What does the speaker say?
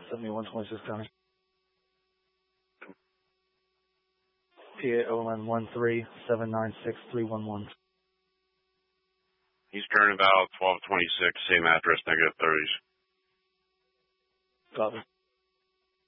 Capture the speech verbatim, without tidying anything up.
seventy-one twenty-six County. P A O N one three seven nine six three one one. He's turning about twelve twenty-six, same address, negative thirties. Copy.